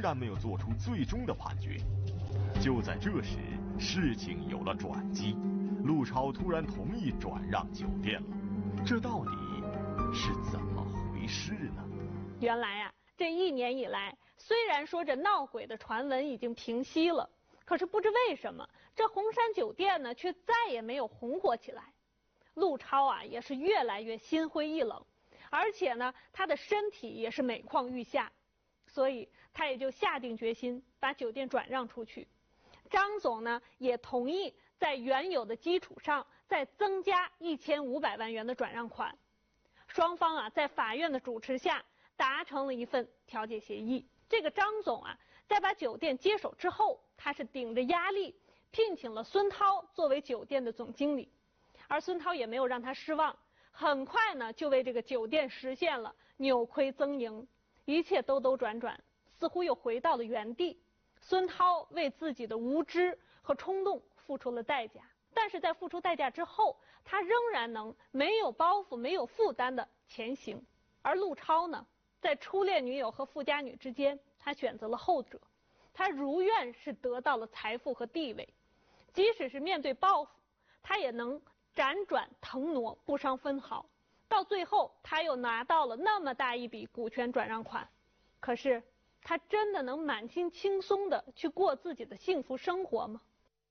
然没有做出最终的判决。就在这时，事情有了转机，陆超突然同意转让酒店了。这到底是怎么回事呢？ 原来啊，这1年以来，虽然说这闹鬼的传闻已经平息了，可是不知为什么，这红山酒店呢，却再也没有红火起来。陆超啊，也是越来越心灰意冷，而且呢，他的身体也是每况愈下，所以他也就下定决心把酒店转让出去。张总呢，也同意在原有的基础上再增加1500万元的转让款。双方啊，在法院的主持下达成了一份调解协议。这个张总啊，在把酒店接手之后，他是顶着压力聘请了孙涛作为酒店的总经理，而孙涛也没有让他失望，很快呢就为这个酒店实现了扭亏增盈，一切兜兜转转，似乎又回到了原地。孙涛为自己的无知和冲动付出了代价，但是在付出代价之后，他仍然能没有包袱、没有负担的前行。而陆超呢，在初恋女友和富家女之间，他选择了后者。他如愿是得到了财富和地位，即使是面对报复，他也能辗转腾挪，不伤分毫。到最后，他又拿到了那么大一笔股权转让款。可是他真的能满心轻松的去过自己的幸福生活吗？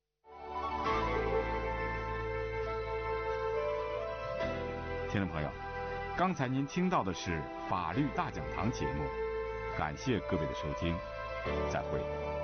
听众朋友，刚才您听到的是法律大讲堂节目，感谢各位的收听，再会。